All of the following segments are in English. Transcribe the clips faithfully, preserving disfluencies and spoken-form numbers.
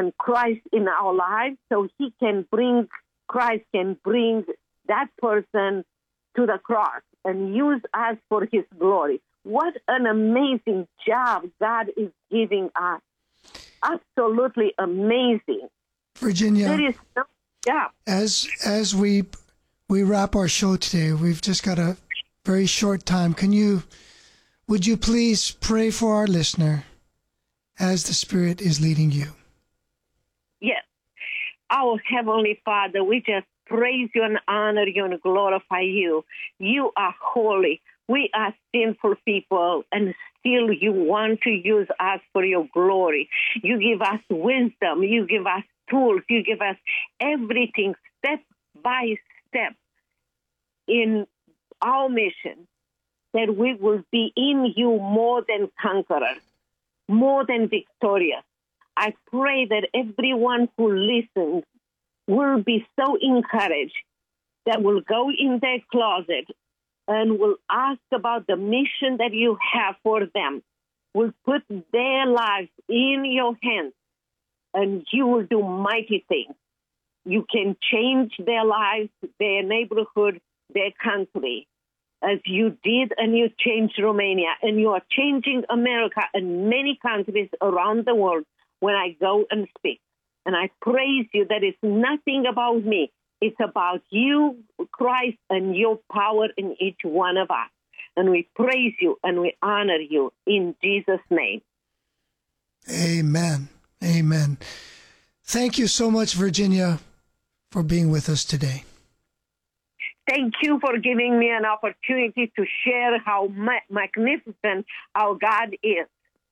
and Christ in our lives, so he can bring, Christ can bring that person to the cross and use us for his glory. What an amazing job God is giving us. Absolutely amazing. Virginia, there is no job. As as we we wrap our show today, we've just got a very short time. Can you, would you please pray for our listener as the Spirit is leading you? Yes. Our Heavenly Father, we just praise you and honor you and glorify you. You are holy. We are sinful people, and still you want to use us for your glory. You give us wisdom. You give us tools. You give us everything step by step in our mission, that we will be in you more than conquerors, more than victorious. I pray that everyone who listens will be so encouraged that will go in their closet and will ask about the mission that you have for them, will put their lives in your hands, and you will do mighty things. You can change their lives, their neighborhood, their country, as you did, and you changed Romania, and you are changing America and many countries around the world when I go and speak. And I praise you that it's nothing about me. It's about you, Christ, and your power in each one of us. And we praise you and we honor you in Jesus' name. Amen. Amen. Thank you so much, Virginia, for being with us today. Thank you for giving me an opportunity to share how ma- magnificent our God is.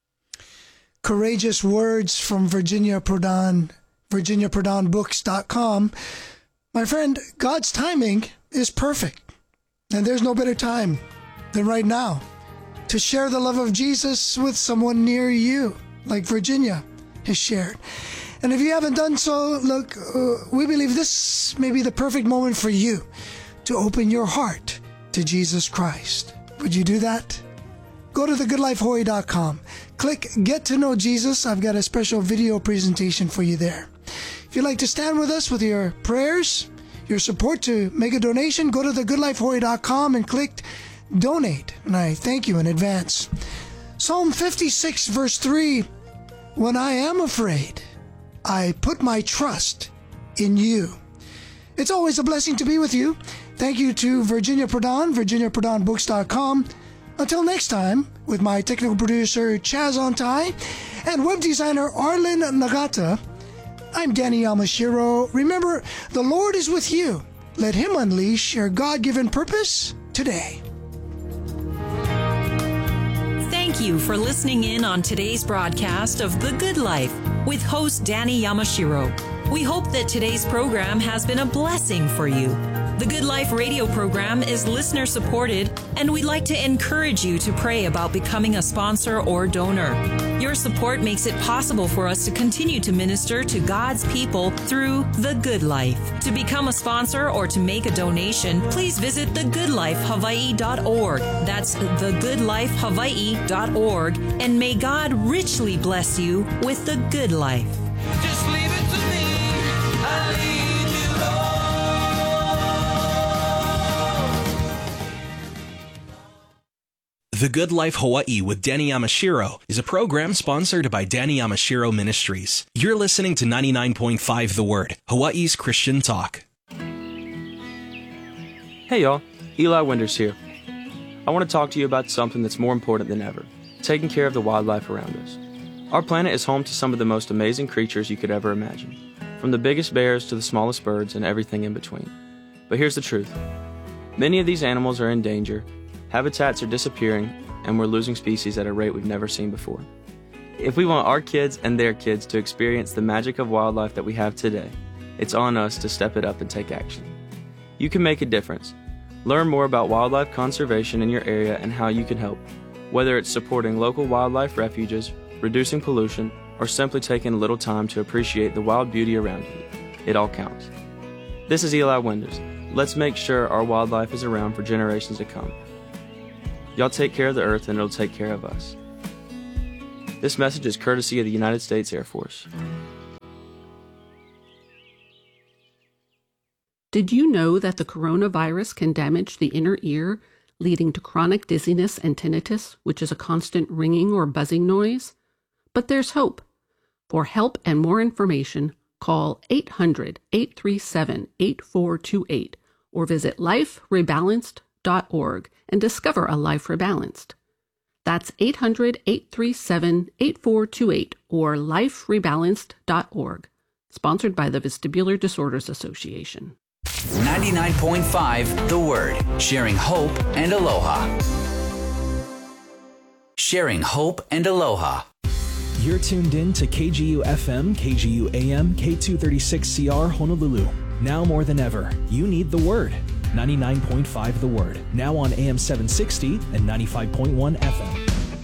Courageous words from Virginia Prodan, virginia prodan books dot com. My friend, God's timing is perfect, and there's no better time than right now to share the love of Jesus with someone near you, like Virginia has shared. And if you haven't done so, look, uh, we believe this may be the perfect moment for you to open your heart to Jesus Christ. Would you do that? Go to the good life hawaii dot com. Click Get to Know Jesus. I've got a special video presentation for you there. If you'd like to stand with us with your prayers, your support to make a donation, go to the good life hawaii dot com and click Donate. And I thank you in advance. Psalm fifty-six, verse three, when I am afraid, I put my trust in you. It's always a blessing to be with you. Thank you to Virginia Prodan, virginia prodan books dot com. Until next time, with my technical producer Chaz Ontai and web designer Arlen Nagata, I'm Danny Yamashiro. Remember, the Lord is with you. Let Him unleash your God-given purpose today. Thank you for listening in on today's broadcast of The Good Life with host Danny Yamashiro. We hope that today's program has been a blessing for you. The Good Life radio program is listener supported, and we'd like to encourage you to pray about becoming a sponsor or donor. Your support makes it possible for us to continue to minister to God's people through The Good Life. To become a sponsor or to make a donation, please visit the good life hawaii dot org. That's the good life hawaii dot org, and may God richly bless you with the good life. Just leave it to me. I leave you, Lord. The Good Life Hawaii with Danny Yamashiro is a program sponsored by Danny Yamashiro Ministries. You're listening to ninety-nine point five The Word, Hawaii's Christian talk. Hey y'all, Eli Winters here. I want to talk to you about something that's more important than ever, taking care of the wildlife around us. Our planet is home to some of the most amazing creatures you could ever imagine, from the biggest bears to the smallest birds and everything in between. But here's the truth. Many of these animals are in danger, habitats are disappearing, and we're losing species at a rate we've never seen before. If we want our kids and their kids to experience the magic of wildlife that we have today, it's on us to step it up and take action. You can make a difference. Learn more about wildlife conservation in your area and how you can help, whether it's supporting local wildlife refuges, reducing pollution, or simply taking a little time to appreciate the wild beauty around you. It all counts. This is Eli Winters. Let's make sure our wildlife is around for generations to come. Y'all take care of the earth and it'll take care of us. This message is courtesy of the United States Air Force. Did you know that the coronavirus can damage the inner ear, leading to chronic dizziness and tinnitus, which is a constant ringing or buzzing noise? But there's hope. For help and more information, call eight hundred, eight three seven, eight four two eight or visit life rebalanced dot org and discover a life rebalanced. That's eight hundred, eight three seven, eight four two eight or life rebalanced dot org. Sponsored by the Vestibular Disorders Association. ninety-nine point five The Word, sharing hope and aloha. Sharing hope and aloha. You're tuned in to K G U F M, K G U A M, K two thirty-six C R Honolulu. Now more than ever, you need the Word. ninety-nine point five The Word, now on A M seven sixty and ninety-five point one F M.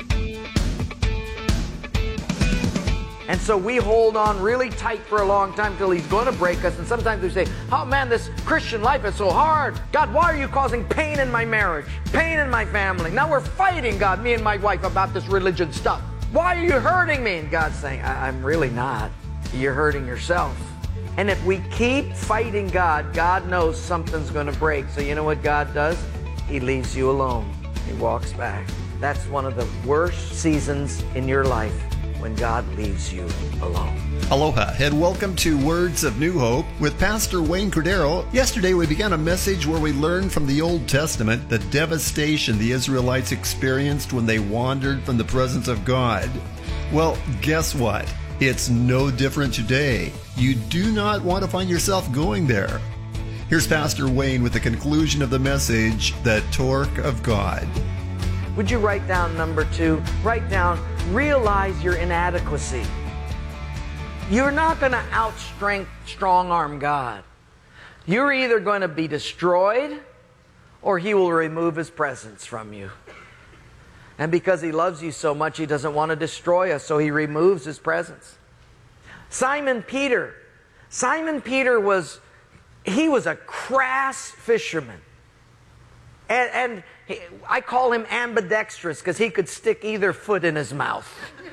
And so we hold on really tight for a long time till he's going to break us. And sometimes we say, oh man, this Christian life is so hard. God, why are you causing pain in my marriage? Pain in my family? Now we're fighting, God, me and my wife, about this religion stuff. Why are you hurting me? And God's saying, I- I'm really not. You're hurting yourself. And if we keep fighting God, God knows something's going to break. So you know what God does? He leaves you alone. He walks back. That's one of the worst seasons in your life, when God leaves you alone. Aloha and welcome to Words of New Hope with Pastor Wayne Cordero. Yesterday we began a message where we learned from the Old Testament the devastation the Israelites experienced when they wandered from the presence of God. Well, guess what? It's no different today. You do not want to find yourself going there. Here's Pastor Wayne with the conclusion of the message, The Torque of God. Would you write down number two? Write down, realize your inadequacy. You're not going to outstrength strong-arm God. You're either going to be destroyed or He will remove His presence from you. And because He loves you so much, He doesn't want to destroy us, so He removes His presence. Simon Peter. Simon Peter was, he was a crass fisherman. And, and he, I call him ambidextrous because he could stick either foot in his mouth.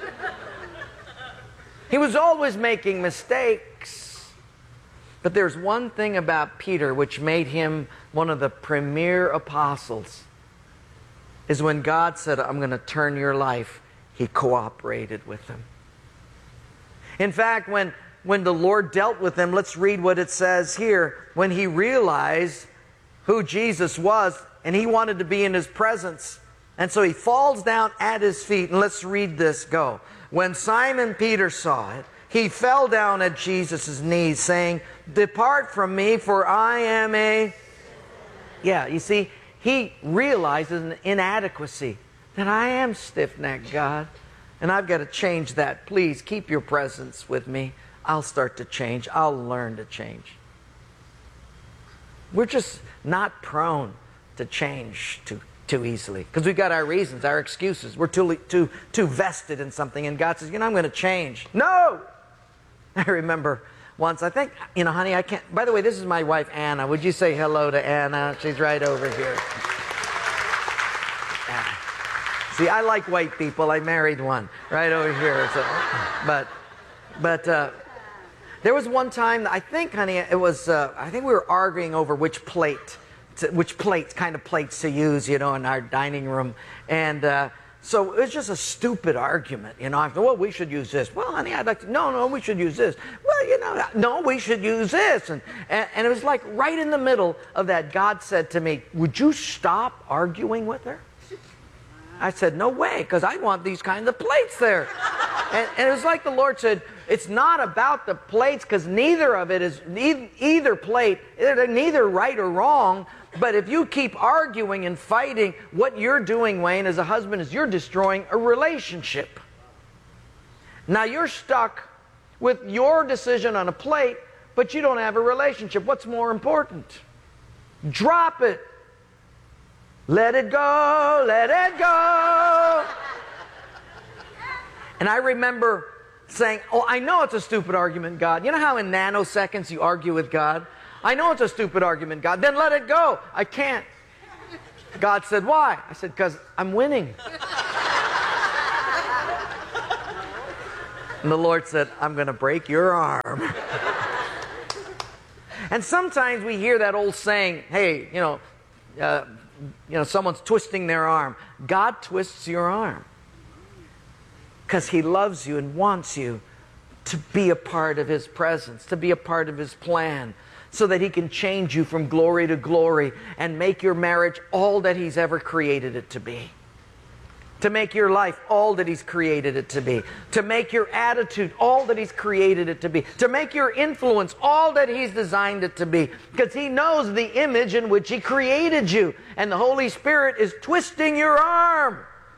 He was always making mistakes. But there's one thing about Peter which made him one of the premier apostles, is when God said, I'm going to turn your life, he cooperated with him. In fact, when, when the Lord dealt with him, let's read what it says here. When he realized who Jesus was, and he wanted to be in His presence. And so he falls down at His feet. And let's read this. Go. When Simon Peter saw it, he fell down at Jesus' knees, saying, Depart from me, for I am a... Yeah, you see, he realizes an inadequacy. That I am stiff-necked, God. And I've got to change that. Please keep your presence with me. I'll start to change. I'll learn to change. We're just not prone to change too, too easily. Because we've got our reasons, our excuses. We're too, too, too vested in something. And God says, you know, I'm going to change. No! I remember once, I think, you know, honey, I can't... By the way, this is my wife, Anna. Would you say hello to Anna? She's right over here. See, I like white people. I married one right over here. So, but, but uh, there was one time, I think, honey, it was, uh, I think we were arguing over which plate, to, which plates, kind of plates to use, you know, in our dining room. And uh, so it was just a stupid argument, you know. I thought, well, we should use this. Well, honey, I'd like to, no, no, we should use this. Well, you know, no, we should use this. And, and, and it was like right in the middle of that, God said to me, would you stop arguing with her? I said, no way, because I want these kinds of plates there. And, and it was like the Lord said, it's not about the plates, because neither of it is, neither, either plate, they're neither right or wrong. But if you keep arguing and fighting, what you're doing, Wayne, as a husband, is you're destroying a relationship. Now you're stuck with your decision on a plate, but you don't have a relationship. What's more important? Drop it. Let it go, let it go. And I remember saying, oh, I know it's a stupid argument, God. You know how in nanoseconds you argue with God? I know it's a stupid argument, God. Then let it go. I can't. God said, why? I said, because I'm winning. And the Lord said, I'm going to break your arm. And sometimes we hear that old saying, hey, you know, uh, you know, someone's twisting their arm. God twists your arm because He loves you and wants you to be a part of His presence, to be a part of His plan, so that He can change you from glory to glory and make your marriage all that He's ever created it to be. To make your life all that He's created it to be. To make your attitude all that He's created it to be. To make your influence all that He's designed it to be. Because He knows the image in which He created you. And the Holy Spirit is twisting your arm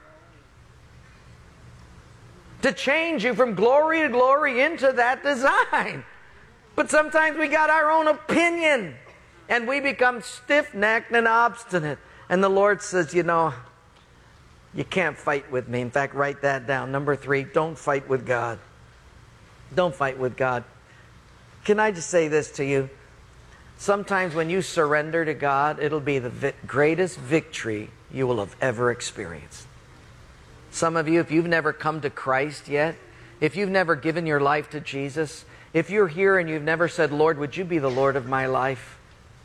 to change you from glory to glory into that design. But sometimes we got our own opinion and we become stiff-necked and obstinate. And the Lord says, you know, you can't fight with me. In fact, write that down. Number three, don't fight with God. Don't fight with God. Can I just say this to you? Sometimes when you surrender to God, it'll be the vi- greatest victory you will have ever experienced. Some of you, if you've never come to Christ yet, if you've never given your life to Jesus, if you're here and you've never said, Lord, would you be the Lord of my life?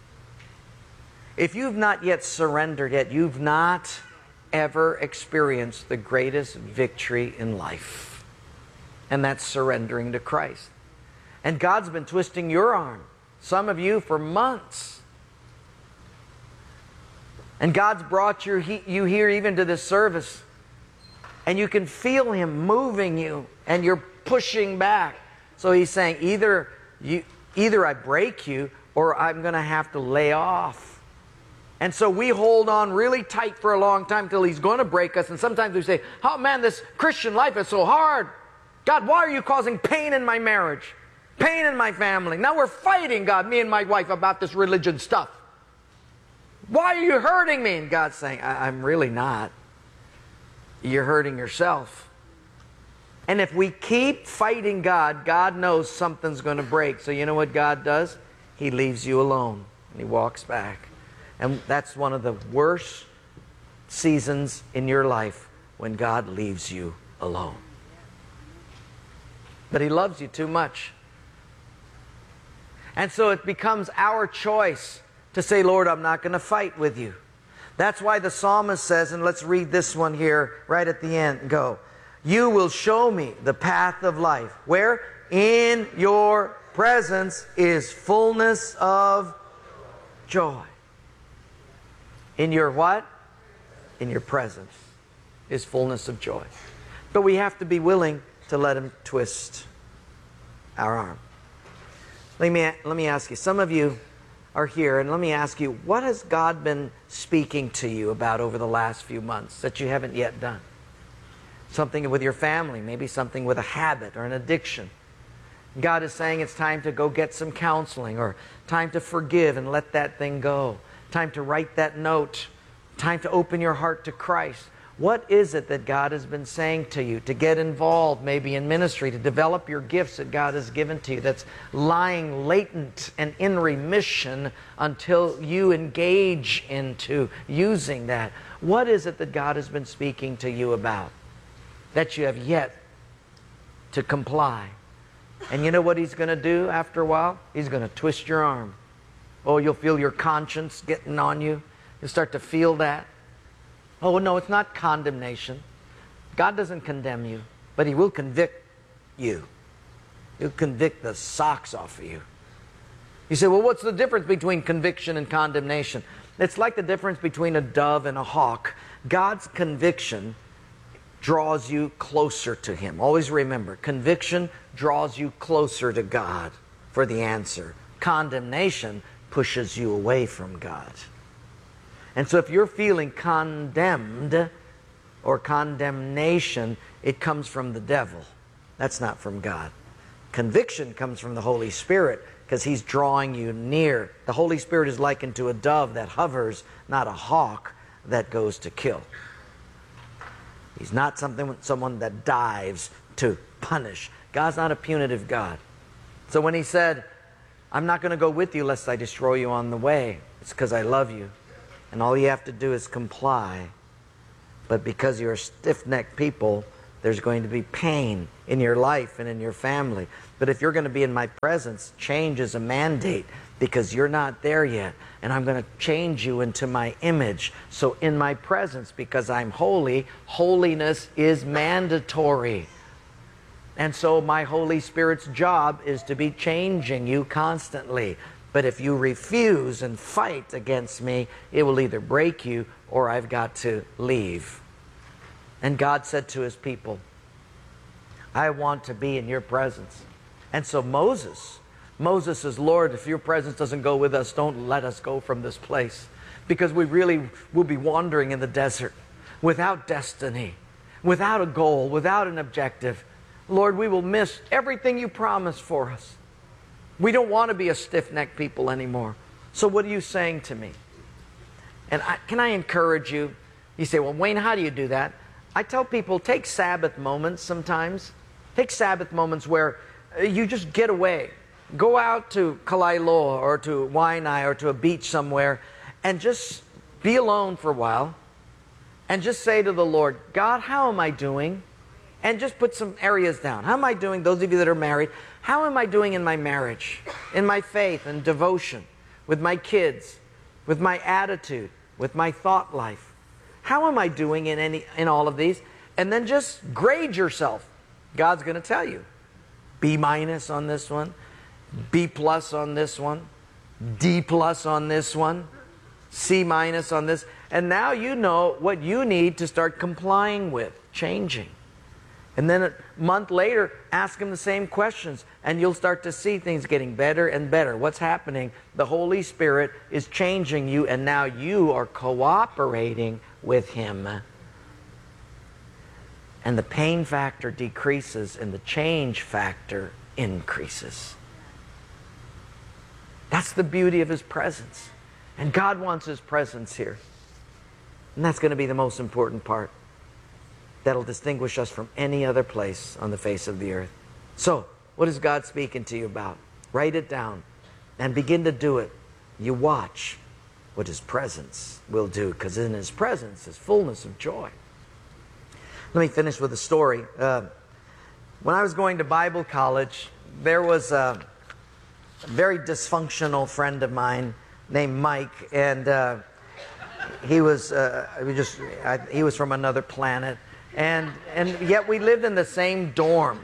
If you've not yet surrendered yet, you've not ever experienced the greatest victory in life. And that's surrendering to Christ. And God's been twisting your arm, some of you, for months. And God's brought you, you here even to this service. And you can feel Him moving you, and you're pushing back. So He's saying, either, you, either I break you, or I'm going to have to lay off. And so we hold on really tight for a long time till He's going to break us. And sometimes we say, oh man, this Christian life is so hard. God, why are you causing pain in my marriage? Pain in my family. Now we're fighting, God, me and my wife, about this religion stuff. Why are you hurting me? And God's saying, I- I'm really not. You're hurting yourself. And if we keep fighting God, God knows something's going to break. So you know what God does? He leaves you alone. And He walks back. And that's one of the worst seasons in your life, when God leaves you alone. But He loves you too much. And so it becomes our choice to say, Lord, I'm not going to fight with you. That's why the psalmist says, and let's read this one here right at the end, go. You will show me the path of life. Where? In your presence is fullness of joy. In your what? In your presence is fullness of joy. But we have to be willing to let Him twist our arm. Let me, let me ask you, some of you are here, and let me ask you, what has God been speaking to you about over the last few months that you haven't yet done? Something with your family, maybe something with a habit or an addiction. God is saying it's time to go get some counseling, or time to forgive and let that thing go. Time to write that note. Time to open your heart to Christ. What is it that God has been saying to you? To get involved maybe in ministry, to develop your gifts that God has given to you, that's lying latent and in remission until you engage into using that. What is it that God has been speaking to you about that you have yet to comply? And you know what He's going to do after a while? He's going to twist your arm. Oh, you'll feel your conscience getting on you. You'll start to feel that. Oh, no, it's not condemnation. God doesn't condemn you, but He will convict you. He'll convict the socks off of you. You say, well, what's the difference between conviction and condemnation? It's like the difference between a dove and a hawk. God's conviction draws you closer to Him. Always remember, conviction draws you closer to God for the answer. Condemnation pushes you away from God. And so if you're feeling condemned or condemnation, it comes from the devil. That's not from God. Conviction comes from the Holy Spirit, because He's drawing you near. The Holy Spirit is likened to a dove that hovers, not a hawk that goes to kill. He's not something, someone that dives to punish. God's not a punitive God. So when He said, I'm not going to go with you lest I destroy you on the way, it's because I love you. And all you have to do is comply. But because you're a stiff-necked people, There's going to be pain in your life and in your family. But if you're going to be in my presence, change is a mandate because you're not there yet. And I'm going to change you into my image. So in my presence, because I'm holy, holiness is mandatory. And so my Holy Spirit's job is to be changing you constantly. But if you refuse and fight against me, it will either break you or I've got to leave. And God said to his people, I want to be in your presence. And so Moses, Moses says, Lord, if your presence doesn't go with us, don't let us go from this place. Because we really will be wandering in the desert without destiny, without a goal, without an objective. Lord, we will miss everything you promised for us. We don't want to be a stiff-necked people anymore. So what are you saying to me? And I, can I encourage you? You say, well, Wayne, how do you do that? I tell people, take Sabbath moments sometimes. Take Sabbath moments where you just get away. Go out to Kalaeloa or to Waianae or to a beach somewhere and just be alone for a while and just say to the Lord, God, how am I doing? And just put some areas down. How am I doing? Those of you that are married, how am I doing in my marriage, in my faith and devotion, with my kids, with my attitude, with my thought life? How am I doing in any in all of these? And then just grade yourself. God's going to tell you. B minus on this one, B plus on this one, D plus on this one, C minus on this. And now you know what you need to start complying with, changing. And then a month later, ask him the same questions, and you'll start to see things getting better and better. What's happening? The Holy Spirit is changing you, and now you are cooperating with him. And the pain factor decreases, and the change factor increases. That's the beauty of his presence. And God wants his presence here. And that's going to be the most important part. That'll distinguish us from any other place on the face of the earth. So, what is God speaking to you about? Write it down and begin to do it. You watch what his presence will do, because in his presence is fullness of joy. Let me finish with a story. Uh, when I was going to Bible college, there was a very dysfunctional friend of mine named Mike, and uh, he was uh, we just I, he was from another planet. And, and yet we lived in the same dorm.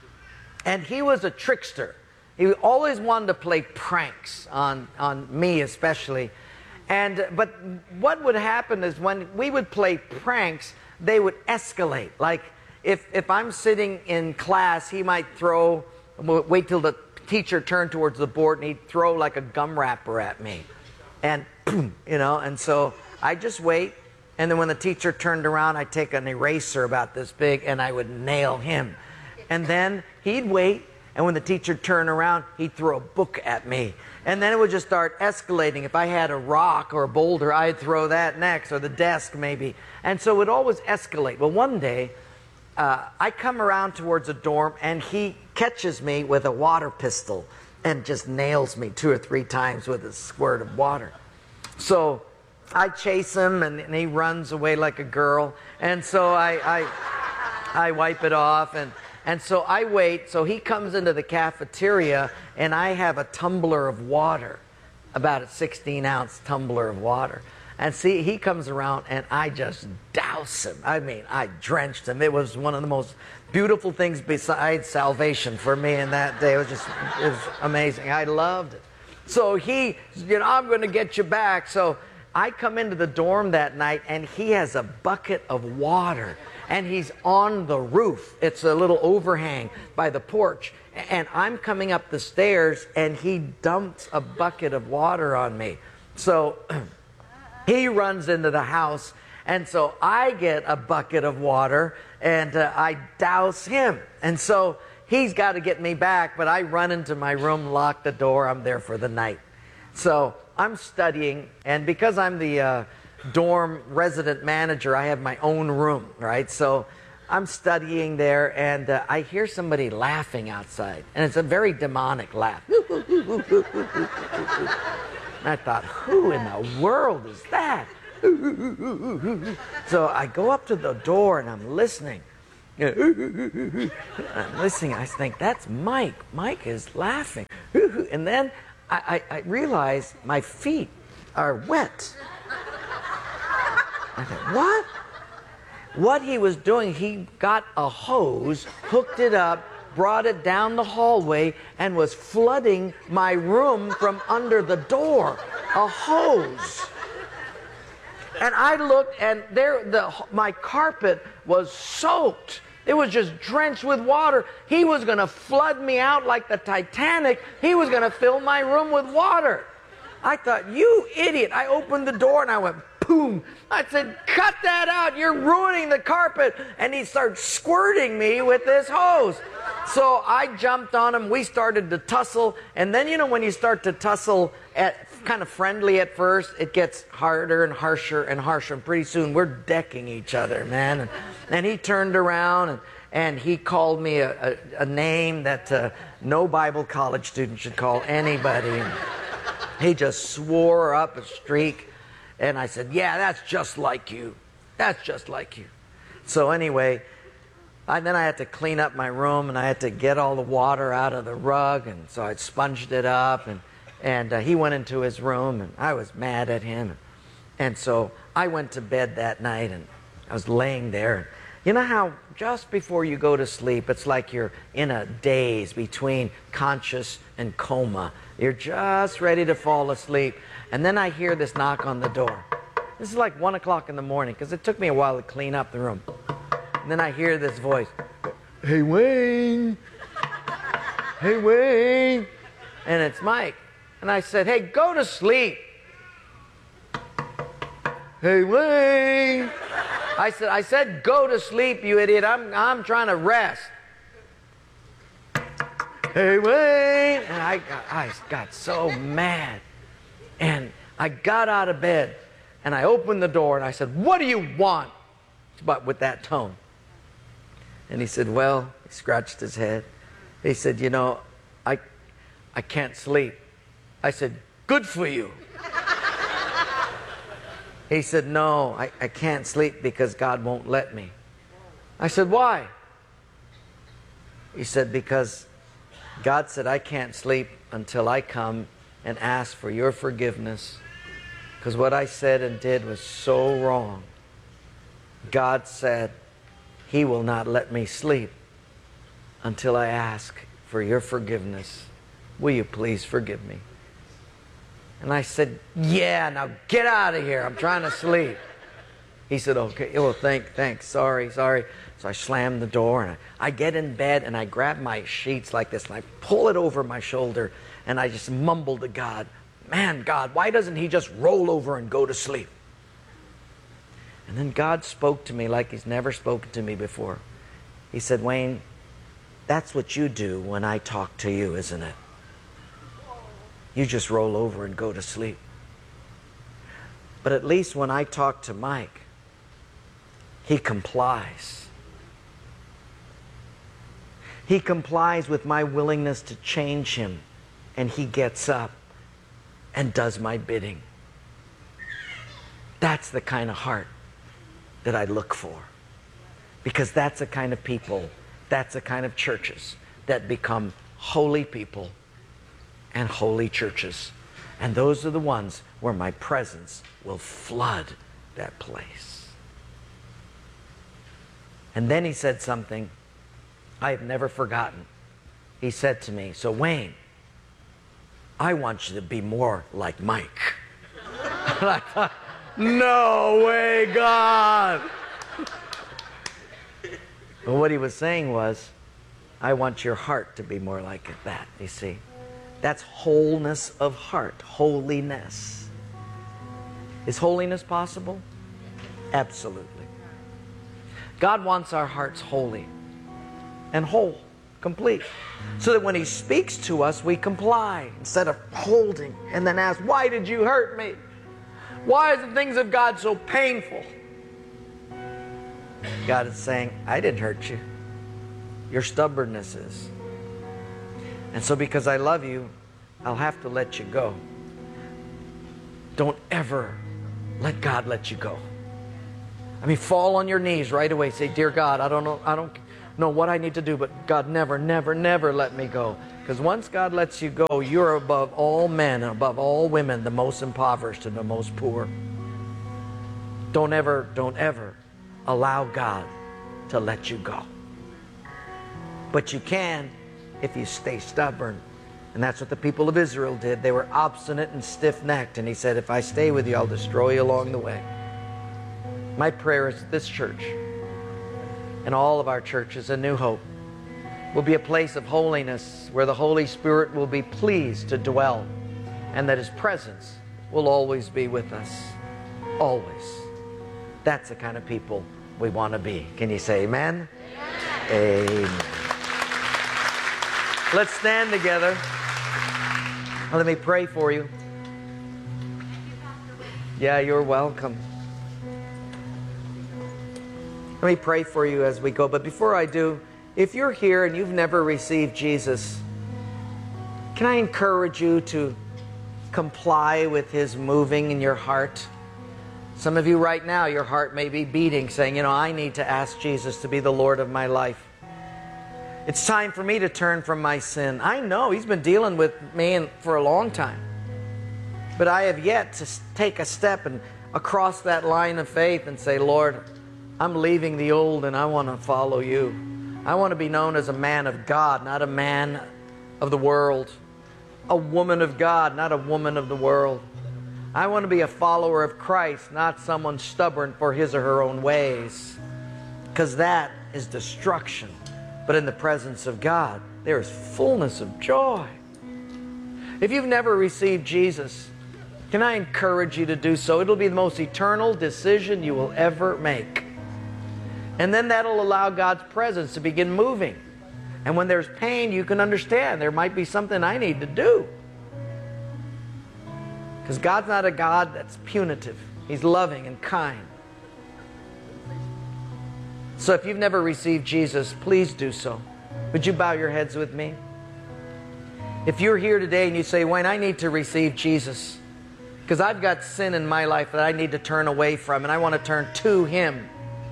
And he was a trickster. He always wanted to play pranks on, on me especially. And, but what would happen is when we would play pranks, they would escalate. Like if, if I'm sitting in class, he might throw, wait till the teacher turned towards the board, and he'd throw like a gum wrapper at me. And, you know, and so I just wait. And then when the teacher turned around, I'd take an eraser about this big and I would nail him. And then he'd wait, and when the teacher turned around, he'd throw a book at me. And then it would just start escalating. If I had a rock or a boulder, I'd throw that next, or the desk maybe. And so it would always escalate. Well, one day, uh, I come around towards a dorm, and he catches me with a water pistol and just nails me two or three times with a squirt of water. So I chase him, and, and he runs away like a girl. And so I, I, I wipe it off, and, and so I wait. So he comes into the cafeteria, and I have a tumbler of water, about a sixteen ounce tumbler of water. And see, he comes around, and I just douse him. I mean, I drenched him. It was one of the most beautiful things besides salvation for me in that day. It was just, it was amazing. I loved it. So he, you know, I'm going to get you back. So I come into the dorm that night, and he has a bucket of water, and he's on the roof. It's a little overhang by the porch, and I'm coming up the stairs, and he dumps a bucket of water on me. So he runs into the house, and so I get a bucket of water, and uh, I douse him. And so he's got to get me back, but I run into my room, lock the door. I'm there for the night. So I'm studying, and because I'm the uh, dorm resident manager, I have my own room, right? So I'm studying there, and uh, I hear somebody laughing outside, and it's a very demonic laugh. And I thought, who in the world is that? So I go up to the door, and I'm listening, I'm listening. I think, that's Mike. Mike is laughing. And then I, I, I realized my feet are wet. I thought, what? What he was doing, he got a hose, hooked it up, brought it down the hallway, and was flooding my room from under the door. A hose. And I looked, and there, the my carpet was soaked. It was just drenched with water. He was going to flood me out like the Titanic. He was going to fill my room with water. I thought, you idiot. I opened the door and I went, boom. I said, cut that out. You're ruining the carpet. And he started squirting me with this hose. So I jumped on him. We started to tussle. And then, you know, when you start to tussle at kind of friendly at first, it gets harder and harsher and harsher. And pretty soon we're decking each other, man. And, and he turned around and, and he called me a, a, a name that uh, no Bible college student should call anybody. And he just swore up a streak. And I said, yeah, that's just like you. That's just like you. So anyway, I, then I had to clean up my room and I had to get all the water out of the rug. And so I sponged it up. And And uh, he went into his room, and I was mad at him. And so I went to bed that night, and I was laying there. You know how just before you go to sleep, it's like you're in a daze between conscious and coma. You're just ready to fall asleep. And then I hear this knock on the door. This is like one o'clock in the morning, because it took me a while to clean up the room. And then I hear this voice, hey, Wayne. Hey, Wayne. And it's Mike. And I said, hey, go to sleep. Hey, Wayne. I said, I said, go to sleep, you idiot. I'm, I'm trying to rest. Hey, Wayne. And I got, I got so mad. And I got out of bed. And I opened the door and I said, what do you want? But with that tone. And he said, well, he scratched his head. He said, you know, I, I can't sleep. I said, good for you. He said, no, I, I can't sleep because God won't let me. I said, why? He said, because God said I can't sleep until I come and ask for your forgiveness. Because what I said and did was so wrong. God said He will not let me sleep until I ask for your forgiveness. Will you please forgive me? And I said, yeah, now get out of here. I'm trying to sleep. He said, okay. Well, thank, thanks. Sorry, sorry. So I slammed the door and I, I get in bed and I grab my sheets like this and I pull it over my shoulder and I just mumble to God, man, God, why doesn't He just roll over and go to sleep? And then God spoke to me like He's never spoken to me before. He said, Wayne, that's what you do when I talk to you, isn't it? You just roll over and go to sleep. But at least when I talk to Mike, he complies. He complies with my willingness to change him, and he gets up and does my bidding. That's the kind of heart that I look for. Because that's the kind of people, that's the kind of churches that become holy people and holy churches. And those are the ones where my presence will flood that place. And then he said something I have never forgotten. He said to me, so Wayne, I want you to be more like Mike. And I thought, no way, God. But what he was saying was, I want your heart to be more like that, you see. That's wholeness of heart, holiness. Is holiness possible? Absolutely. God wants our hearts holy and whole, complete. So that when He speaks to us, we comply instead of holding and then ask, why did you hurt me? Why is the things of God so painful? God is saying, I didn't hurt you. Your stubbornness is. And so because I love you, I'll have to let you go. Don't ever let God let you go. I mean, fall on your knees right away. Say, dear God, I don't know, I don't, know what I need to do, but God, never, never, never let me go. Because once God lets you go, you're above all men and above all women, the most impoverished and the most poor. Don't ever, don't ever allow God to let you go. But you can if you stay stubborn. And that's what the people of Israel did. They were obstinate and stiff-necked. And he said, if I stay with you, I'll destroy you along the way. My prayer is that this church and all of our churches, A New Hope, will be a place of holiness where the Holy Spirit will be pleased to dwell and that His presence will always be with us. Always. That's the kind of people we want to be. Can you say amen? Amen. Amen. Let's stand together. Let me pray for you. Yeah, you're welcome. Let me pray for you as we go. But before I do, if you're here and you've never received Jesus, can I encourage you to comply with His moving in your heart? Some of you right now, your heart may be beating, saying, you know, I need to ask Jesus to be the Lord of my life. It's time for me to turn from my sin. I know He's been dealing with me for a long time. But I have yet to take a step and across that line of faith and say, Lord, I'm leaving the old and I want to follow You. I want to be known as a man of God, not a man of the world. A woman of God, not a woman of the world. I want to be a follower of Christ, not someone stubborn for his or her own ways. Because that is destruction. But in the presence of God, there is fullness of joy. If you've never received Jesus, can I encourage you to do so? It'll be the most eternal decision you will ever make. And then that'll allow God's presence to begin moving. And when there's pain, you can understand there might be something I need to do. Because God's not a God that's punitive. He's loving and kind. So if you've never received Jesus, please do so. Would you bow your heads with me? If you're here today and you say, Wayne, I need to receive Jesus because I've got sin in my life that I need to turn away from and I want to turn to Him.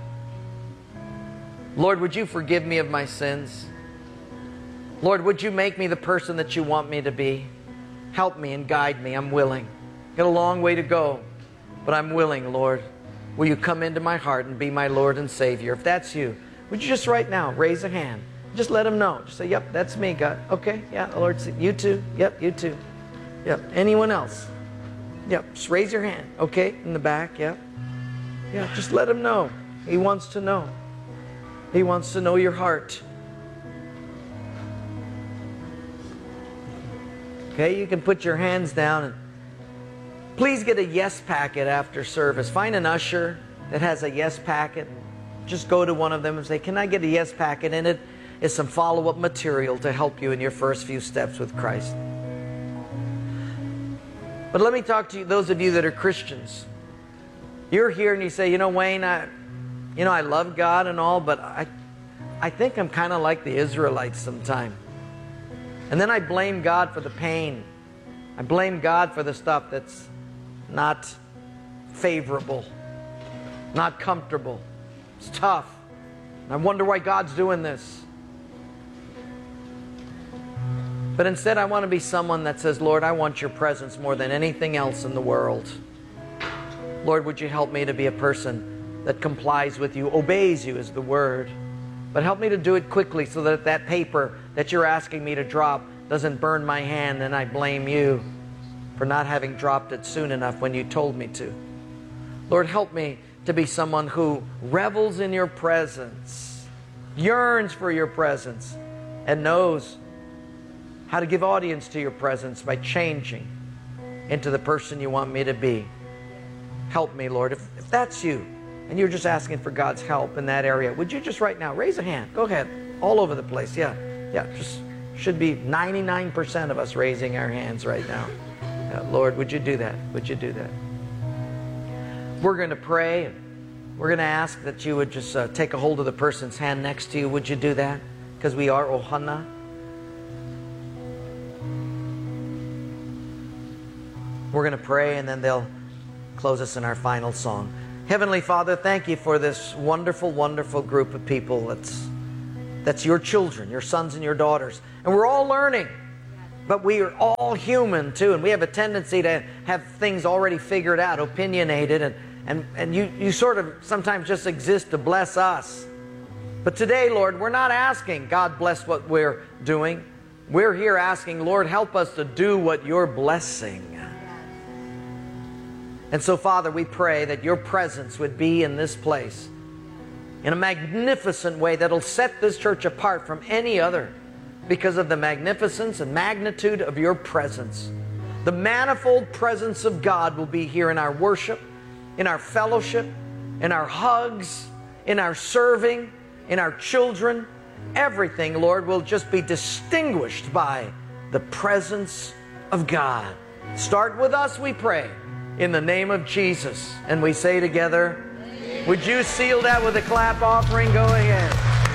Lord, would you forgive me of my sins? Lord, would you make me the person that you want me to be? Help me and guide me. I'm willing. Got a long way to go, but I'm willing, Lord. Will you come into my heart and be my Lord and Savior? If that's you, would you just right now raise a hand? Just let Him know. Just say, yep, that's me, God. Okay, yeah, the Lord, you too. Yep, you too. Yep, anyone else? Yep, just raise your hand. Okay, in the back, yep. Yeah, just let Him know. He wants to know. He wants to know your heart. Okay, you can put your hands down and please get a yes packet after service. Find an usher that has a yes packet. Just go to one of them and say, can I get a yes packet? In it is some follow-up material to help you in your first few steps with Christ. But let me talk to you, those of you that are Christians. You're here and you say, you know, Wayne, I, you know, I love God and all, but I, I think I'm kind of like the Israelites sometime. And then I blame God for the pain. I blame God for the stuff that's not favorable, not comfortable. It's tough. I wonder why God's doing this. But instead, I want to be someone that says, Lord, I want your presence more than anything else in the world. Lord, would you help me to be a person that complies with you, obeys you is the word. But help me to do it quickly so that that paper that you're asking me to drop doesn't burn my hand and I blame you for not having dropped it soon enough when you told me to. Lord, help me to be someone who revels in your presence, yearns for your presence, and knows how to give audience to your presence by changing into the person you want me to be. Help me, Lord. If, if that's you, and you're just asking for God's help in that area, would you just right now raise a hand? Go ahead. All over the place. Yeah. Yeah. Just should be ninety-nine percent of us raising our hands right now. Uh, Lord, would you do that? Would you do that? We're going to pray. And we're going to ask that you would just uh, take a hold of the person's hand next to you. Would you do that? Because we are Ohana. We're going to pray and then they'll close us in our final song. Heavenly Father, thank you for this wonderful, wonderful group of people that's that's your children, your sons and your daughters. And we're all learning. But we are all human too, and we have a tendency to have things already figured out, opinionated, and, and, and you, you sort of sometimes just exist to bless us. But today, Lord, we're not asking, God bless what we're doing. We're here asking, Lord, help us to do what you're blessing. And so, Father, we pray that your presence would be in this place in a magnificent way that'll set this church apart from any other, because of the magnificence and magnitude of your presence. The manifold presence of God will be here in our worship, in our fellowship, in our hugs, in our serving, in our children. Everything, Lord, will just be distinguished by the presence of God. Start with us, we pray, in the name of Jesus. And we say together, amen. Would you seal that with a clap offering? Go ahead.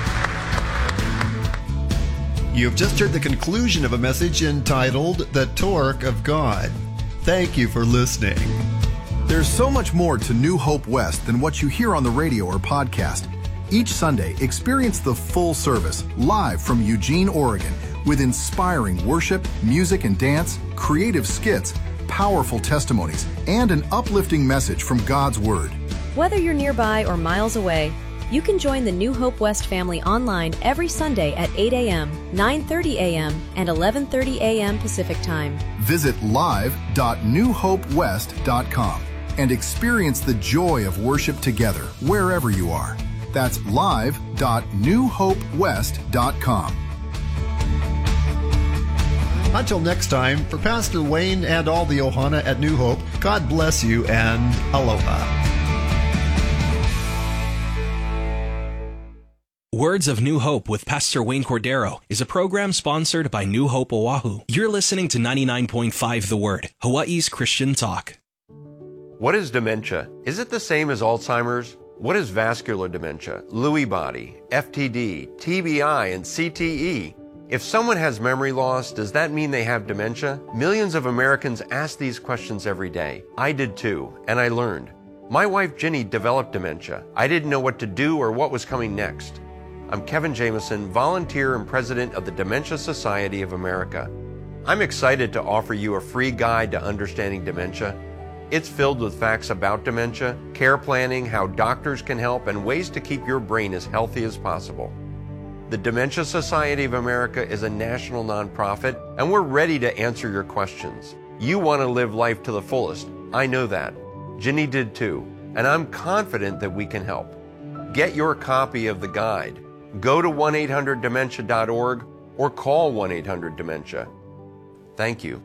You have just heard the conclusion of a message entitled The Torque of God. Thank you for listening. There's so much more to New Hope West than what you hear on the radio or podcast. Each Sunday, experience the full service live from Eugene, Oregon, with inspiring worship, music and dance, creative skits, powerful testimonies, and an uplifting message from God's Word. Whether you're nearby or miles away, you can join the New Hope West family online every Sunday at eight a.m., nine thirty a.m., and eleven thirty a.m. Pacific Time. Visit live dot new hope west dot com and experience the joy of worship together wherever you are. That's live dot new hope west dot com. Until next time, for Pastor Wayne and all the Ohana at New Hope, God bless you and aloha. Words of New Hope with Pastor Wayne Cordero is a program sponsored by New Hope Oahu. You're listening to ninety-nine point five The Word, Hawaii's Christian talk. What is dementia? Is it the same as Alzheimer's? What is vascular dementia, Lewy body, F T D, T B I, and C T E? If someone has memory loss, does that mean they have dementia? Millions of Americans ask these questions every day. I did too, and I learned. My wife Ginny developed dementia. I didn't know what to do or what was coming next. I'm Kevin Jameson, volunteer and president of the Dementia Society of America. I'm excited to offer you a free guide to understanding dementia. It's filled with facts about dementia, care planning, how doctors can help, and ways to keep your brain as healthy as possible. The Dementia Society of America is a national nonprofit, and we're ready to answer your questions. You want to live life to the fullest. I know that. Ginny did too, and I'm confident that we can help. Get your copy of the guide. Go to one eight hundred dementia dot org or call one eight hundred dementia. Thank you.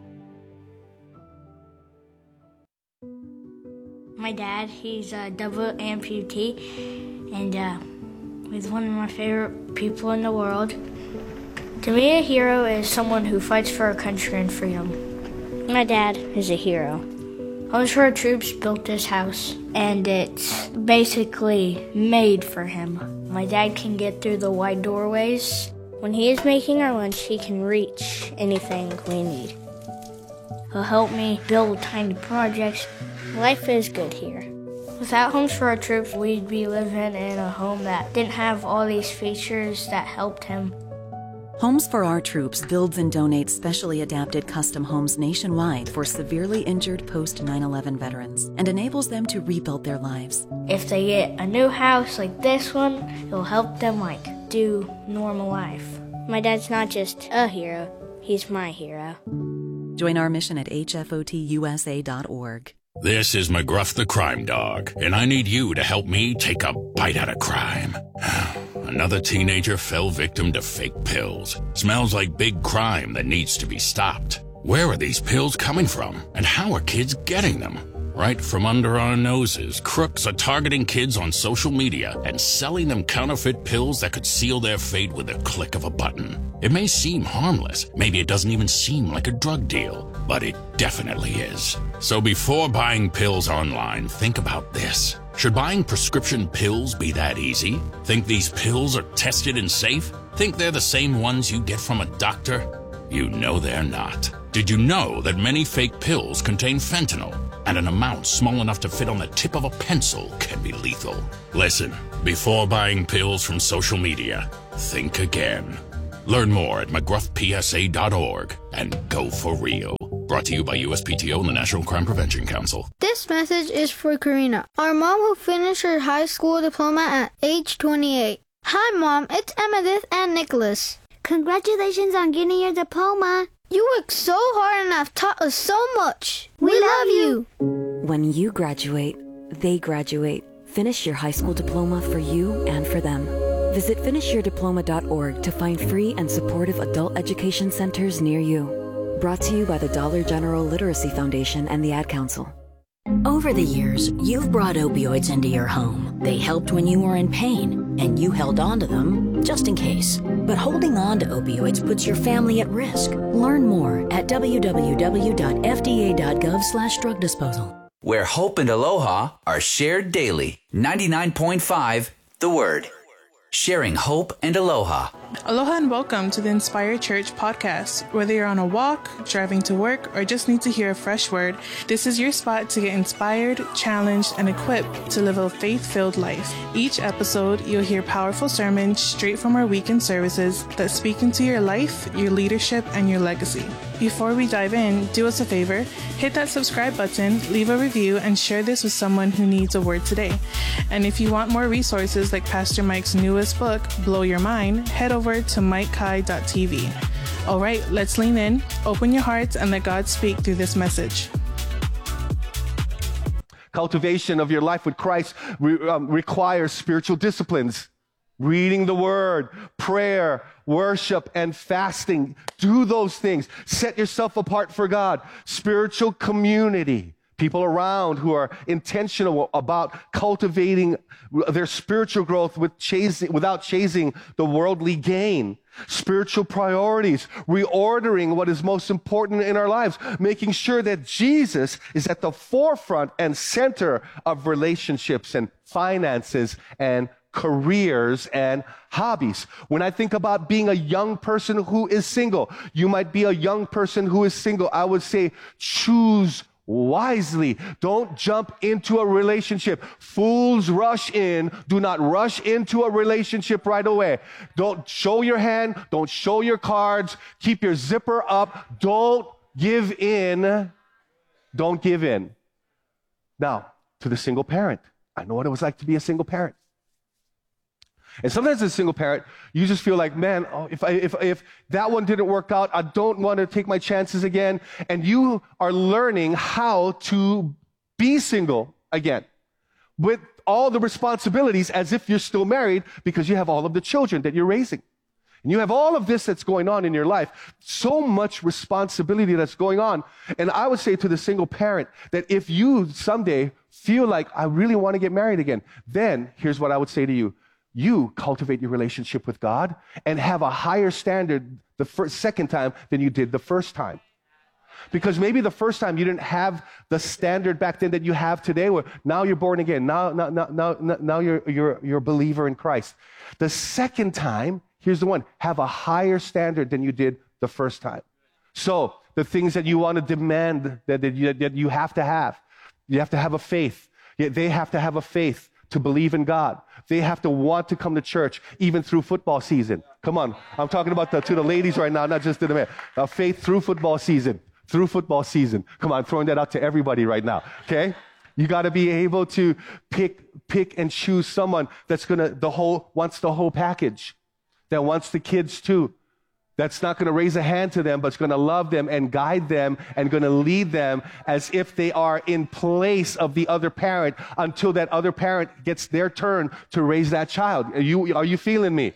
My dad, he's a double amputee, and uh, he's one of my favorite people in the world. To me, a hero is someone who fights for our country and freedom. My dad is a hero. Homes for Our Troops built this house, and it's basically made for him. My dad can get through the wide doorways. When he is making our lunch, he can reach anything we need. He'll help me build tiny projects. Life is good here. Without Homes for Our Troops, we'd be living in a home that didn't have all these features that helped him. Homes for Our Troops builds and donates specially adapted custom homes nationwide for severely injured post nine eleven veterans and enables them to rebuild their lives. If they get a new house like this one, it'll help them like do normal life. My dad's not just a hero, he's my hero. Join our mission at H F O T U S A dot org. This is McGruff the Crime Dog, and I need you to help me take a bite out of crime. Another teenager fell victim to fake pills. Smells like big crime that needs to be stopped. Where are these pills coming from, and how are kids getting them? Right from under our noses, crooks are targeting kids on social media and selling them counterfeit pills that could seal their fate with a click of a button. It may seem harmless, maybe it doesn't even seem like a drug deal, but it definitely is. So before buying pills online, think about this. Should buying prescription pills be that easy? Think these pills are tested and safe? Think they're the same ones you get from a doctor? You know they're not. Did you know that many fake pills contain fentanyl? And an amount small enough to fit on the tip of a pencil can be lethal. Listen, before buying pills from social media, think again. Learn more at mcgruff p s a dot org and go for real. Brought to you by U S P T O and the National Crime Prevention Council. This message is for Karina, our mom who finished her high school diploma at age twenty-eight. Hi, Mom. It's Emmettith and Nicholas. Congratulations on getting your diploma. You worked so hard and have taught us so much. We, we love you. When you graduate, they graduate. Finish your high school diploma for you and for them. Visit finish your diploma dot org to find free and supportive adult education centers near you. Brought to you by the Dollar General Literacy Foundation and the Ad Council. Over the years, you've brought opioids into your home. They helped when you were in pain, and you held on to them just in case. But holding on to opioids puts your family at risk. Learn more at w w w dot f d a dot gov slash drug disposal. Where hope and aloha are shared daily. ninety-nine point five The Word. Sharing hope and aloha. Aloha and welcome to the Inspired Church podcast. Whether you're on a walk, driving to work, or just need to hear a fresh word, this is your spot to get inspired, challenged, and equipped to live a faith-filled life. Each episode, you'll hear powerful sermons straight from our weekend services that speak into your life, your leadership, and your legacy. Before we dive in, do us a favor, hit that subscribe button, leave a review, and share this with someone who needs a word today. And if you want more resources like Pastor Mike's newest book, Blow Your Mind, head over to mike kai dot t v. All right, let's lean in, open your hearts, and let God speak through this message. Cultivation of your life with Christ re- um, requires spiritual disciplines. Reading the Word, prayer, worship, and fasting. Do those things. Set yourself apart for God. Spiritual community. People around who are intentional about cultivating their spiritual growth with chasing, without chasing the worldly gain. Spiritual priorities, reordering what is most important in our lives, making sure that Jesus is at the forefront and center of relationships and finances and careers and hobbies. When I think about being a young person who is single, you might be a young person who is single. I would say choose wisely. Don't jump into a relationship. Fools rush in. Do not rush into a relationship right away. Don't show your hand. Don't show your cards. Keep your zipper up. Don't give in. Don't give in. Now, to the single parent. I know what it was like to be a single parent. And sometimes as a single parent, you just feel like, man, oh, if, I, if, if that one didn't work out, I don't want to take my chances again. And you are learning how to be single again with all the responsibilities as if you're still married because you have all of the children that you're raising. And you have all of this that's going on in your life, so much responsibility that's going on. And I would say to the single parent that if you someday feel like, I really want to get married again, then here's what I would say to you. You cultivate your relationship with God and have a higher standard the first, second time than you did the first time. Because maybe the first time you didn't have the standard back then that you have today, where now you're born again. Now, now, now, now, now you're, you're, you're a believer in Christ. The second time, here's the one, have a higher standard than you did the first time. So the things that you want to demand that, that, you, that you have to have, you have to have a faith. They have to have a faith to believe in God. They have to want to come to church even through football season. Come on. I'm talking about the, to the ladies right now, not just to the men. Uh, faith through football season. Through football season. Come on, I'm throwing that out to everybody right now. Okay? You got to be able to pick, pick and choose someone that's going to, the whole, wants the whole package. That wants the kids too. That's not going to raise a hand to them, but it's going to love them and guide them and going to lead them as if they are in place of the other parent until that other parent gets their turn to raise that child. Are you, are you feeling me?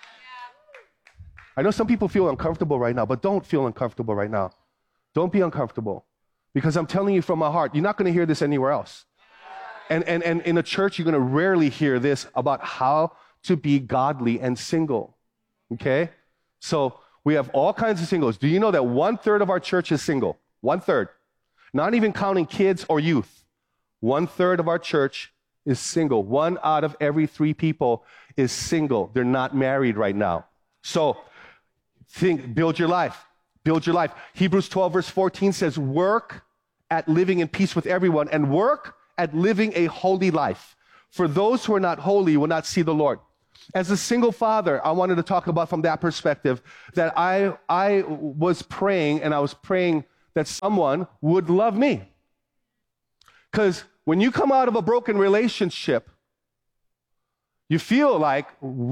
I know some people feel uncomfortable right now, but don't feel uncomfortable right now. Don't be uncomfortable because I'm telling you from my heart, you're not going to hear this anywhere else. And, and, and in a church, you're going to rarely hear this about how to be godly and single. Okay? So, we have all kinds of singles. Do you know that one third of our church is single? One third. Not even counting kids or youth. One third of our church is single. One out of every three people is single. They're not married right now. So think, build your life. Build your life. Hebrews twelve verse fourteen says, work at living in peace with everyone and work at living a holy life. For those who are not holy will not see the Lord. As a single father, I wanted to talk about from that perspective that I, I was praying, and I was praying that someone would love me. Because when you come out of a broken relationship, you feel like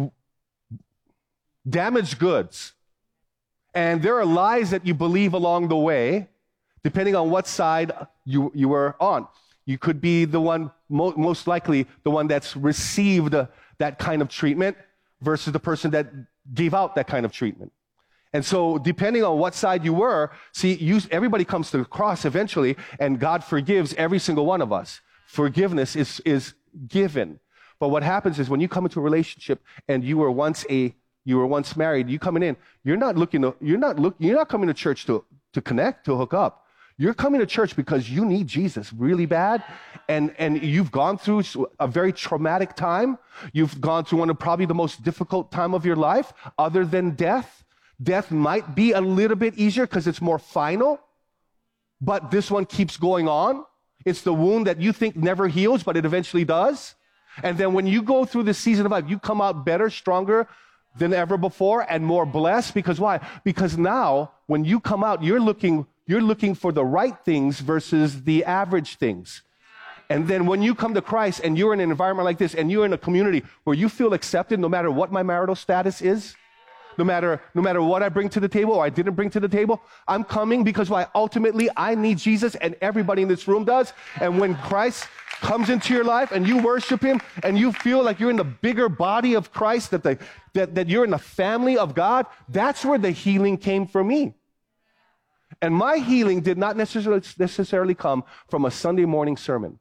damaged goods. And there are lies that you believe along the way, depending on what side you, you were on. You could be the one, mo- most likely the one that's received uh, that kind of treatment versus the person that gave out that kind of treatment. And so depending on what side you were, see, you, everybody comes to the cross eventually, and God forgives every single one of us. Forgiveness is, is given. But what happens is when you come into a relationship and you were once a you were once married, you coming in, you're not looking to, you're not look, you're not coming to church to, to connect, to hook up. You're coming to church because you need Jesus really bad, and, and you've gone through a very traumatic time. You've gone through one of probably the most difficult time of your life, other than death. Death might be a little bit easier because it's more final, but this one keeps going on. It's the wound that you think never heals, but it eventually does. And then when you go through this season of life, you come out better, stronger than ever before, and more blessed. Because why? Because now, when you come out, you're looking You're looking for the right things versus the average things. And then when you come to Christ and you're in an environment like this and you're in a community where you feel accepted no matter what my marital status is, no matter, no matter what I bring to the table or I didn't bring to the table, I'm coming because why? Ultimately, I need Jesus, and everybody in this room does. And when Christ comes into your life and you worship him and you feel like you're in the bigger body of Christ, that, the, that, that you're in the family of God, that's where the healing came for me. And my healing did not necessarily, necessarily come from a Sunday morning sermon.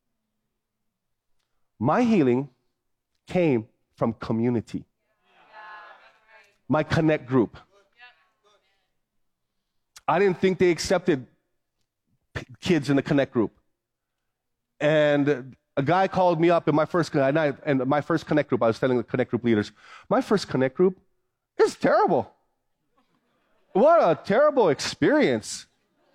My healing came from community. My Connect group. I didn't think they accepted p- kids in the Connect group. And a guy called me up in my first, and, I, and my first Connect group, I was telling the Connect group leaders, my first Connect group is terrible. What a terrible experience.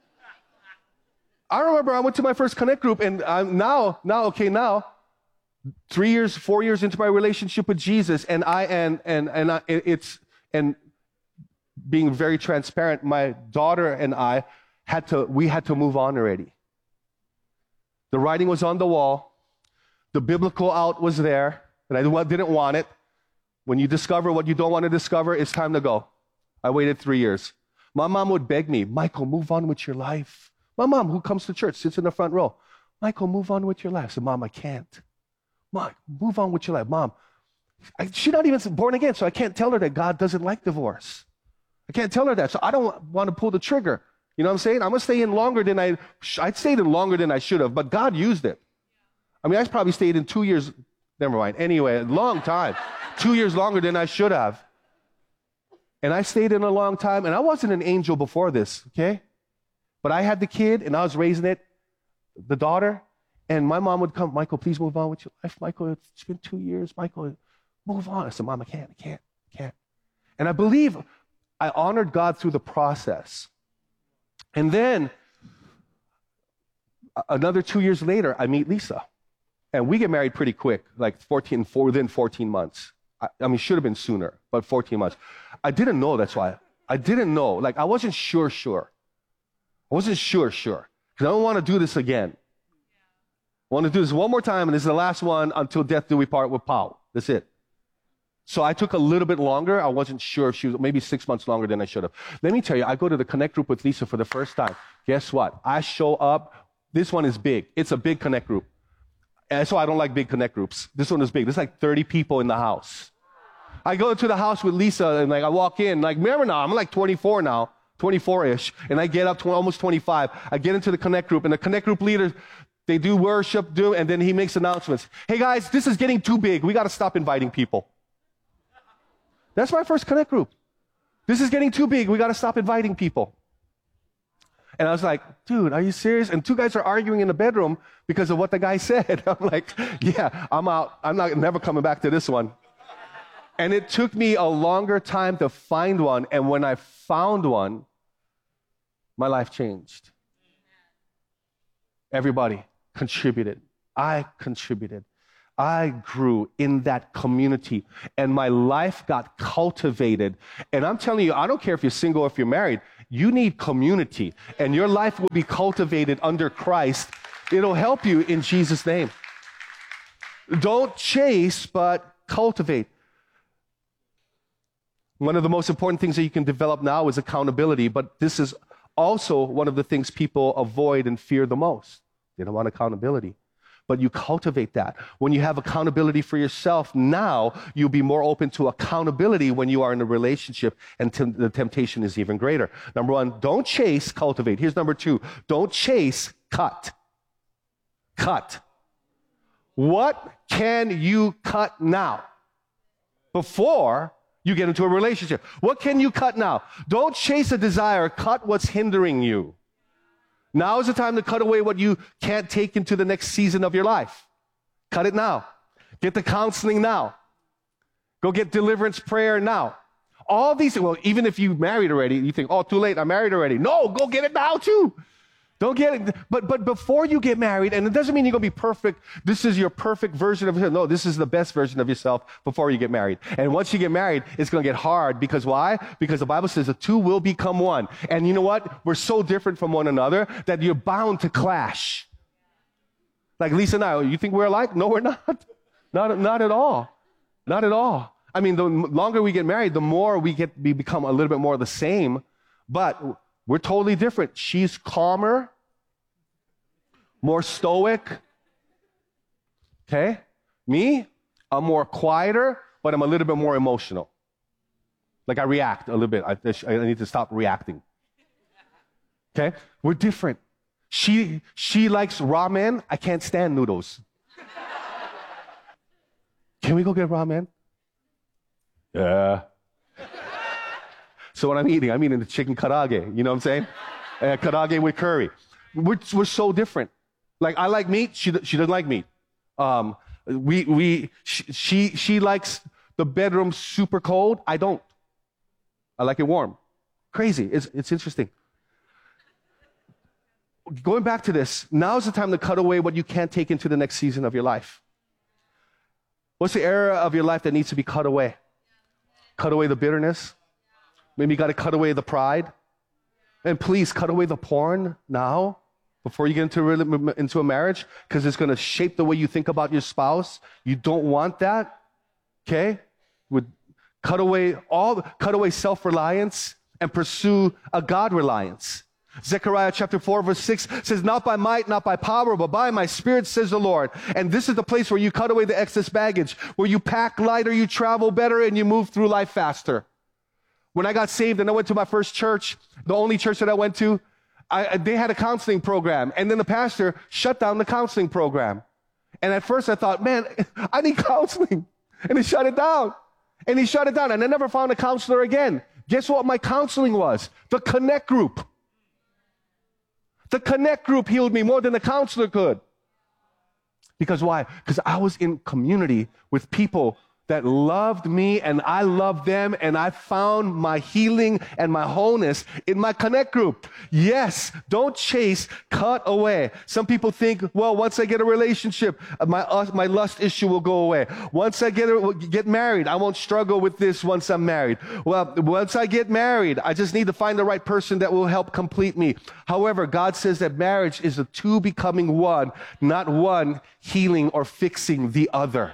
I remember I went to my first Connect group, and I'm now, now, okay, now, three years, four years into my relationship with Jesus, and I, and, and, and I, it's, and being very transparent, my daughter and I had to, we had to move on already. The writing was on the wall. The biblical out was there, and I didn't want it. When you discover what you don't want to discover, it's time to go. I waited three years. My mom would beg me, Michael, move on with your life. My mom, who comes to church, sits in the front row. Michael, move on with your life. I said, Mom, I can't. Mom, move on with your life. Mom, I, she's not even born again, so I can't tell her that God doesn't like divorce. I can't tell her that, so I don't want to pull the trigger. You know what I'm saying? I'm going to stay in longer than I, I stayed in longer than I should have, but God used it. I mean, I probably stayed in two years, never mind. Anyway, a long time. Two years longer than I should have. And I stayed in a long time, and I wasn't an angel before this, okay? But I had the kid, and I was raising it, the daughter, and my mom would come, Michael, please move on with your life. Michael, it's been two years. Michael, move on. I said, Mom, I can't, I can't, I can't. And I believe I honored God through the process. And then, another two years later, I meet Lisa. And we get married pretty quick, like fourteen, within fourteen months. I, I mean, should have been sooner, but fourteen months. I didn't know, that's why. I didn't know. Like, I wasn't sure, sure. I wasn't sure, sure. Because I don't want to do this again. I want to do this one more time, and this is the last one until death do we part with Paul. That's it. So I took a little bit longer. I wasn't sure if she was, maybe six months longer than I should have. Let me tell you, I go to the Connect group with Lisa for the first time. Guess what? I show up. This one is big. It's a big Connect group. And so I don't like big Connect groups. This one is big. There's like thirty people in the house. I go to the house with Lisa, and like I walk in, like remember now, I'm like twenty-four now, twenty-four-ish, and I get up to almost twenty-five. I get into the Connect group, and the Connect group leader, they do worship, do, and then he makes announcements. Hey guys, this is getting too big. We got to stop inviting people. That's my first Connect group. This is getting too big. We got to stop inviting people. And I was like, dude, are you serious? And two guys are arguing in the bedroom because of what the guy said. I'm like, yeah, I'm out. I'm not never coming back to this one. And it took me a longer time to find one. And when I found one, my life changed. Everybody contributed. I contributed. I grew in that community, and my life got cultivated. And I'm telling you, I don't care if you're single or if you're married, you need community, and your life will be cultivated under Christ. It'll help you in Jesus' name. Don't chase, but cultivate. One of the most important things that you can develop now is accountability, but this is also one of the things people avoid and fear the most. They don't want accountability. But you cultivate that. When you have accountability for yourself, now you'll be more open to accountability when you are in a relationship, and t- the temptation is even greater. Number one, don't chase, cultivate. Here's number two, don't chase, cut. Cut. What can you cut now before you get into a relationship? What can you cut now? Don't chase a desire, cut what's hindering you. Now is the time to cut away what you can't take into the next season of your life. Cut it now. Get the counseling now. Go get deliverance prayer now. All these, well, even if you married already, you think, oh, too late, I'm married already. No, go get it now too. Don't get it. But, but before you get married, and it doesn't mean you're going to be perfect, this is your perfect version of yourself. No, this is the best version of yourself before you get married. And once you get married, it's going to get hard. Because why? Because the Bible says the two will become one. And you know what? We're so different from one another that you're bound to clash. Like Lisa and I, you think we're alike? No, we're not. Not, not at all. Not at all. I mean, the longer we get married, the more we get, we become a little bit more the same. But we're totally different. She's calmer, more stoic. Okay? Me, I'm more quieter, but I'm a little bit more emotional. Like I react a little bit. I, I need to stop reacting. Okay? We're different. She, she likes ramen. I can't stand noodles. Can we go get ramen? Yeah. So when I'm eating, I'm eating the chicken karaage. You know what I'm saying? Uh, karaage with curry. We're, we're so different. Like I like meat. She she doesn't like meat. Um, we we she, she she likes the bedroom super cold. I don't. I like it warm. Crazy. It's it's interesting. Going back to this, now's the time to cut away what you can't take into the next season of your life. What's the area of your life that needs to be cut away? Cut away the bitterness. Maybe you got to cut away the pride. And please cut away the porn now before you get into a, into a marriage, because it's going to shape the way you think about your spouse. You don't want that. Okay? Would cut away all cut away self-reliance and pursue a God-reliance. Zechariah chapter four verse six says, not by might, not by power, but by my spirit, says the Lord. And this is the place where you cut away the excess baggage, where you pack lighter, you travel better, and you move through life faster. When I got saved and I went to my first church, the only church that I went to, I, they had a counseling program. And then the pastor shut down the counseling program. And at first I thought, man, I need counseling. And he shut it down. And he shut it down. And I never found a counselor again. Guess what my counseling was? The Connect group. The Connect group healed me more than the counselor could. Because why? Because I was in community with people that loved me and I loved them, and I found my healing and my wholeness in my Connect group. Yes, don't chase, cut away. Some people think, well, once I get a relationship, my uh, my lust issue will go away. Once I get a, get married, I won't struggle with this once I'm married. Well, once I get married, I just need to find the right person that will help complete me. However, God says that marriage is the two becoming one, not one healing or fixing the other.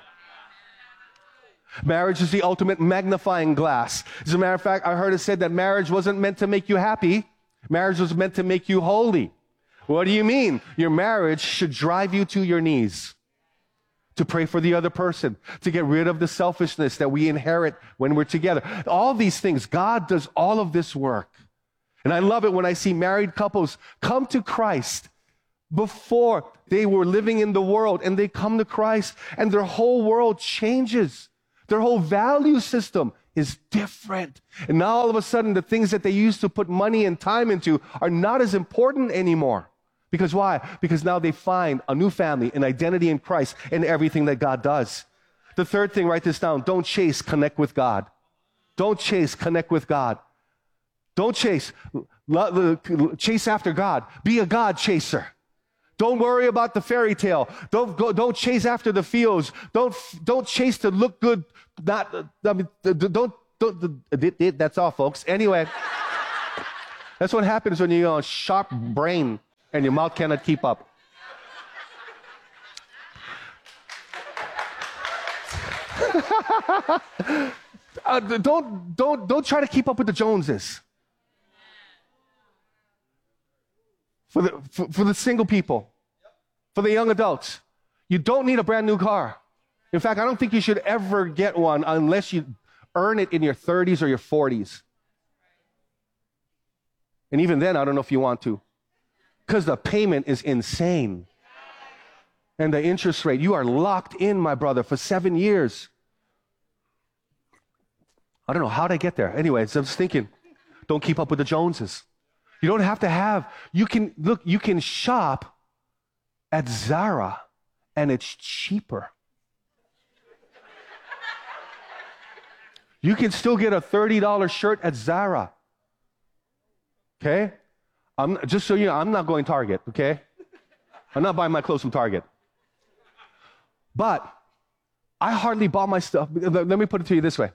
Marriage is the ultimate magnifying glass. As a matter of fact, I heard it said that marriage wasn't meant to make you happy. Marriage was meant to make you holy. What do you mean? Your marriage should drive you to your knees to pray for the other person, to get rid of the selfishness that we inherit when we're together. All these things, God does all of this work. And I love it when I see married couples come to Christ before they were living in the world, and they come to Christ and their whole world changes. Their whole value system is different. And now all of a sudden, the things that they used to put money and time into are not as important anymore. Because why? Because now they find a new family, an identity in Christ, and everything that God does. The third thing, write this down. Don't chase, connect with God. Don't chase, connect with God. Don't chase. Chase after God. Be a God chaser. Don't worry about the fairy tale. Don't go, don't chase after the fields. Don't don't chase to look good. Not I mean, don't don't. That's all, folks. Anyway, that's what happens when you're on a sharp brain and your mouth cannot keep up. uh, don't don't don't try to keep up with the Joneses. For the, for, for the single people, for the young adults, you don't need a brand new car. In fact, I don't think you should ever get one unless you earn it in your thirties or your forties. And even then, I don't know if you want to, because the payment is insane. And the interest rate, you are locked in, my brother, for seven years. I don't know, how'd I get there? Anyways, I was thinking, don't keep up with the Joneses. You don't have to have, you can, look, you can shop at Zara and it's cheaper. You can still get a thirty dollar shirt at Zara. Okay? I'm, just so you know, I'm not going Target, okay? I'm not buying my clothes from Target. But I hardly bought my stuff. Let me put it to you this way.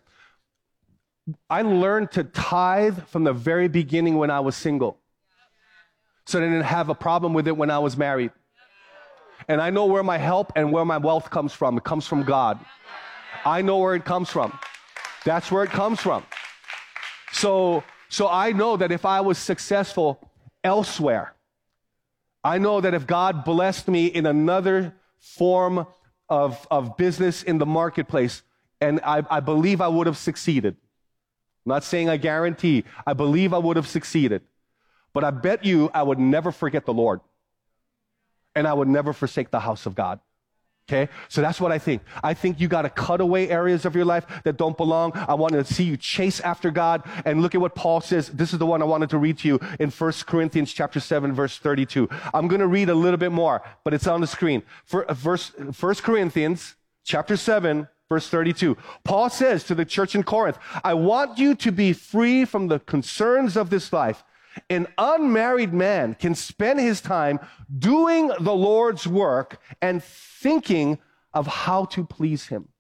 I learned to tithe from the very beginning when I was single. So I didn't have a problem with it when I was married. And I know where my help and where my wealth comes from. It comes from God. I know where it comes from. That's where it comes from. So, so I know that if I was successful elsewhere, I know that if God blessed me in another form of, of business in the marketplace, and I, I believe I would have succeeded. I'm not saying I guarantee. I believe I would have succeeded. But I bet you I would never forget the Lord. And I would never forsake the house of God. Okay? So that's what I think. I think you got to cut away areas of your life that don't belong. I want to see you chase after God. And look at what Paul says. This is the one I wanted to read to you in First Corinthians chapter seven, verse thirty-two. I'm going to read a little bit more, but it's on the screen. For, verse, First Corinthians chapter seven, verse thirty-two. Paul says to the church in Corinth, I want you to be free from the concerns of this life. An unmarried man can spend his time doing the Lord's work and thinking of how to please him.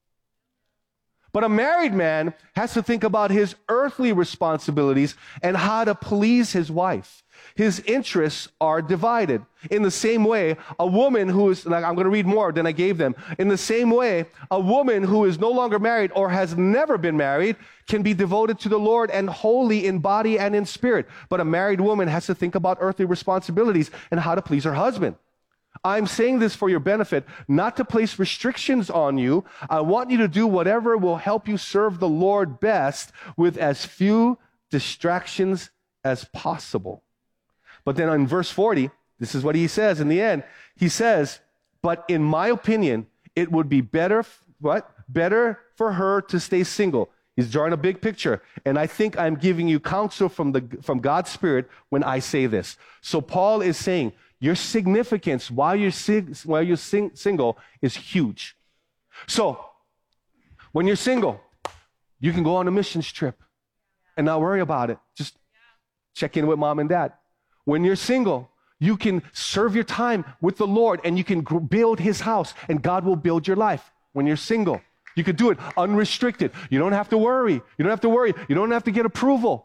But a married man has to think about his earthly responsibilities and how to please his wife. His interests are divided. In the same way, a woman who is, like I'm going to read more than I gave them. In the same way, a woman who is no longer married or has never been married can be devoted to the Lord and holy in body and in spirit. But a married woman has to think about earthly responsibilities and how to please her husband. I'm saying this for your benefit, not to place restrictions on you. I want you to do whatever will help you serve the Lord best with as few distractions as possible. But then in verse forty, this is what he says in the end. He says, but in my opinion, it would be better, what? Better for her to stay single. He's drawing a big picture. And I think I'm giving you counsel from the from God's Spirit when I say this. So Paul is saying, your significance while you're, sing, while you're sing, single is huge. So when you're single, you can go on a missions trip and not worry about it. Just check in with mom and dad. When you're single, you can serve your time with the Lord and you can gr- build his house and God will build your life. When you're single, you can do it unrestricted. You don't have to worry. You don't have to worry. You don't have to get approval.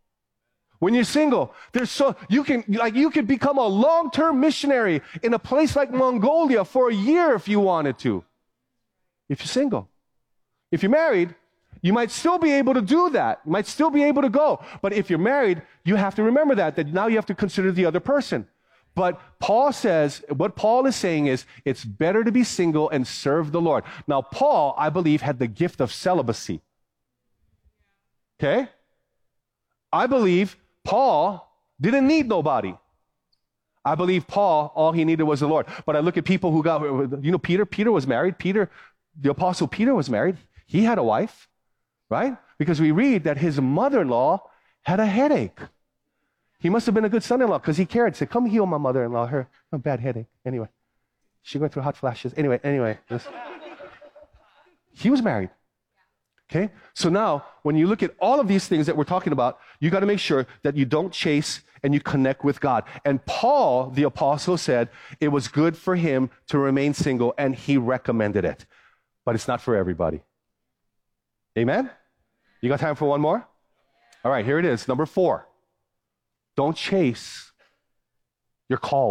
When you're single, there's so you can like you could become a long-term missionary in a place like Mongolia for a year if you wanted to. If you're single. If you're married, you might still be able to do that. You might still be able to go. But if you're married, you have to remember that, that now you have to consider the other person. But Paul says, what Paul is saying is, it's better to be single and serve the Lord. Now, Paul, I believe, had the gift of celibacy. Okay? I believe Paul didn't need nobody. I believe Paul, all he needed was the Lord. But I look at people who got, you know, Peter, Peter was married. Peter, the apostle Peter was married. He had a wife, right? Because we read that his mother-in-law had a headache. He must have been a good son-in-law because he cared. Said, come heal my mother-in-law. Her a bad headache. Anyway, she went through hot flashes. Anyway, anyway. This. He was married. Okay? So now, when you look at all of these things that we're talking about, you got to make sure that you don't chase and you connect with God. And Paul, the apostle, said it was good for him to remain single, and he recommended it. But it's not for everybody. Amen? You got time for one more? All right, here it is. Number four. Don't chase your call.